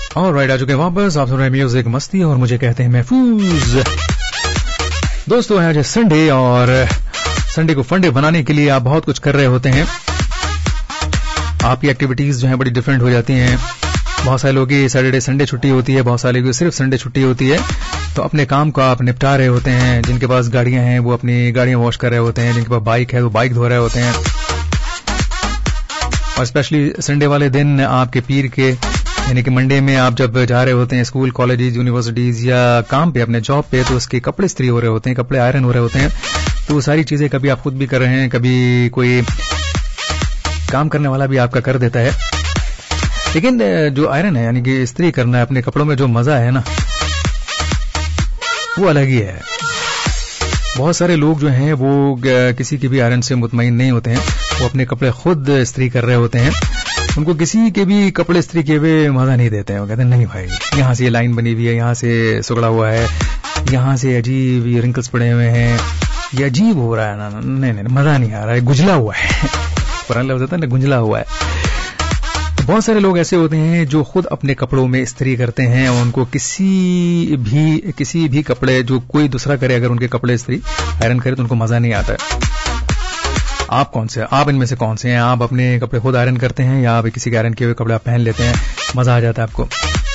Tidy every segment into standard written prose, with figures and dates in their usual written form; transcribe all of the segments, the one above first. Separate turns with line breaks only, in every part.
Alright, आ चुके हैं वापस। आप सुन रहे हैं म्यूजिक मस्ती और मुझे कहते हैं महफूज। दोस्तों, आज है संडे और संडे को फंडे बनाने के लिए आप बहुत कुछ कर रहे होते हैं। आपकी एक्टिविटीज जो हैं बड़ी डिफरेंट हो जाती हैं। बहुत सारे लोगों की सैटरडे संडे छुट्टी होती है, बहुत सारे लोगों की सिर्फ संडे छुट्टी होती है। तो अपने काम को आप निपटा रहे होते हैं। जिनके पास गाड़ियां हैं वो अपनी गाड़ियां वॉश कर रहे होते हैं, जिनके पास बाइक है वो बाइक धो रहे होते हैं। और स्पेशली संडे वाले दिन आपके पीर के यानी कि मंडे में आप जब जा रहे होते हैं स्कूल, कॉलेजेस, यूनिवर्सिटीज या काम पे, अपने जॉब पे, तो उसके कपड़े इस्त्री हो रहे होते हैं, कपड़े आयरन हो रहे होते हैं। तो वो सारी चीजें कभी आप खुद भी कर रहे हैं, कभी कोई काम करने वाला भी आपका कर देता है। लेकिन जो आयरन है यानी कि इस्त्री करना है अपने कपड़ों में, जो मजा है ना वो अलग ही है। बहुत सारे लोग जो हैं वो किसी की भी आयरन से मुतमईन नहीं होते हैं। वो अपने कपड़े खुद इस्त्री कर रहे होते हैं। उनको किसी के भी कपड़े इस्त्री किए हुए मजा नहीं देते हैं। वो कहते हैं नहीं भाई, यहाँ से ये लाइन बनी हुई है, यहाँ से सुगड़ा हुआ है, यहाँ से अजीब ये रिंकल्स पड़े हुए हैं, ये अजीब हो रहा है ना, नहीं मजा नहीं आ रहा है, गुंजला हुआ है। पुराना लफ्ज़ होता है ना, गुंजला हुआ है। बहुत सारे लोग ऐसे होते हैं जो खुद अपने कपड़ों में इस्त्री करते हैं और उनको किसी भी कपड़े जो कोई दूसरा करे, अगर उनके कपड़े इस्त्री आयरन करे तो उनको मजा नहीं आता है। आप कौन से, आप इनमें से कौन से हैं? आप अपने कपड़े खुद आयरन करते हैं या आप किसी के आयरन किए हुए कपड़े आप पहन लेते हैं, मजा आ जाता है आपको?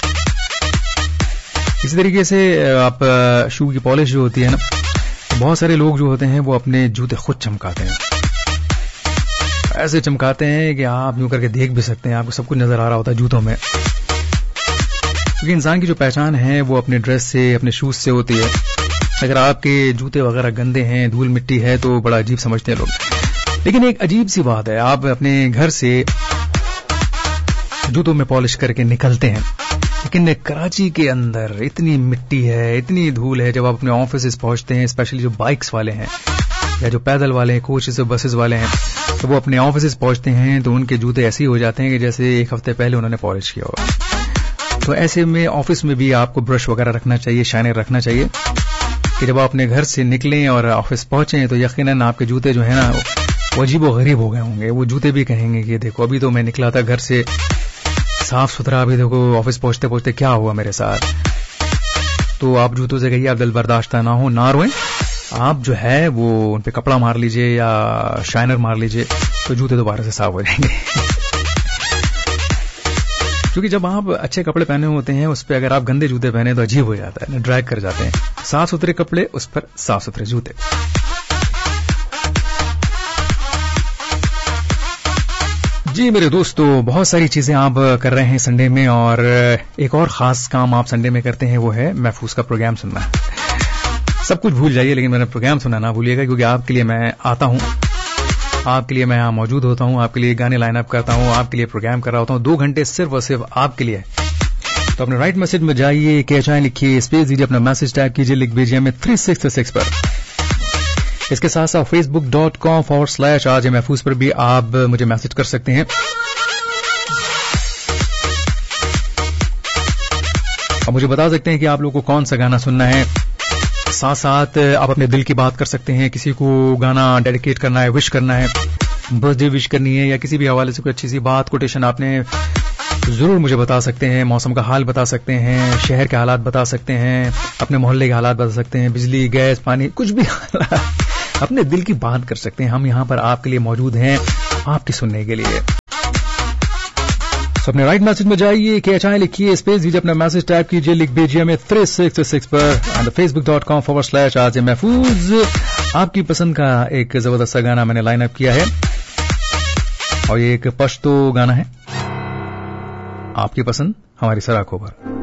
इसी तरीके से आप शू की पॉलिश जो होती है ना, बहुत सारे लोग जो होते हैं वो अपने जूते खुद चमकाते हैं। ऐसे चमकाते हैं कि आप यूं करके देख भी सकते हैं, आपको सब कुछ नजर आ रहा होता है जूतों में। क्योंकि इंसान की जो पहचान है वो अपने ड्रेस से, अपने शूज से होती है। अगर आपके जूते वगैरह गंदे हैं, धूल मिट्टी है, तो बड़ा अजीब समझते हैं लोग। लेकिन एक अजीब सी बात है, आप अपने घर से जूतों में पॉलिश करके निकलते हैं, लेकिन कराची के अंदर इतनी मिट्टी है, इतनी धूल है। जब आप अपने ऑफिस पहुंचते हैं, स्पेशली जो बाइक्स वाले हैं या जो पैदल वाले हैं, कोचेस और बसेस वाले हैं, तो वो अपने ऑफिस पहुंचते हैं तो उनके जूते ऐसे ही हो जाते हैं कि जैसे एक हफ्ते पहले उन्होंने पॉलिश किया होगा। तो ऐसे में ऑफिस में भी आपको ब्रश वगैरह रखना चाहिए, शाइनर रखना चाहिए कि जब आप अपने घर से निकलें और ऑफिस पहुंचे तो यकीनन आपके जूते जो है ना वो अजीबो गरीब हो गए होंगे। वो जूते भी कहेंगे कि देखो अभी तो मैं निकला था घर से साफ सुथरा, अभी देखो ऑफिस पहुंचते पहुंचते क्या हुआ मेरे साथ। तो आप जूतों से कहिए आप दिल बर्दाश्त ना रोएं, आप जो है वो उन पे कपड़ा मार लीजिए या शाइनर मार लीजिए, तो जूते दोबारा से साफ हो जाएंगे। क्योंकि जब आप अच्छे कपड़े पहने होते हैं उस पर अगर आप गंदे जूते पहने तो अजीब हो जाता है, ड्रैग कर जाते हैं। साफ सुथरे कपड़े, उस पर साफ सुथरे जूते। जी मेरे दोस्तों, बहुत सारी चीजें आप कर रहे हैं संडे में, और एक और खास काम आप संडे में करते हैं, वो है महफूज का प्रोग्राम सुनना। सब कुछ भूल जाइए लेकिन मेरा प्रोग्राम सुनना ना भूलिएगा, क्योंकि आपके लिए मैं आता हूं, आपके लिए मैं यहाँ मौजूद होता हूं, आपके लिए गाने लाइन अप करता हूं, आपके लिए प्रोग्राम कर रहा होता हूं 2 घंटे सिर्फ और सिर्फ आपके लिए। तो अपने राइट मैसेज में जाइए, KHI लिखिए, स्पेस दीजिए, अपना मैसेज टाइप कीजिए, लिख भेजिए हमें 366 पर। इसके साथ साथ facebook.com/RJ महफूज पर भी आप मुझे मैसेज कर सकते हैं। और मुझे बता सकते हैं कि आप लोगों को कौन सा गाना सुनना है। साथ साथ आप अपने दिल की बात कर सकते हैं, किसी को गाना डेडिकेट करना है, विश करना है, बर्थडे विश करनी है, या किसी भी हवाले से कोई अच्छी सी बात, कोटेशन आपने जरूर मुझे बता सकते हैं। मौसम का हाल बता सकते हैं, शहर के हालात बता सकते हैं, अपने मोहल्ले के हालात बता सकते हैं, बिजली, गैस, पानी, कुछ भी अपने दिल की बात कर सकते हैं। हम यहाँ पर आपके लिए मौजूद हैं, आपकी सुनने के लिए। तो अपने राइट मैसेज में जाइए, KHI लिखिए, स्पेस दीजिए, अपना मैसेज टाइप कीजिए, लिख भेजिए हमें 366 पर, एंड facebook.com/RJ महफूज। आपकी पसंद का एक जबरदस्त सा गाना मैंने लाइन अप किया है, और ये एक पश्तो गाना है। आपकी पसंद हमारी सराखों पर।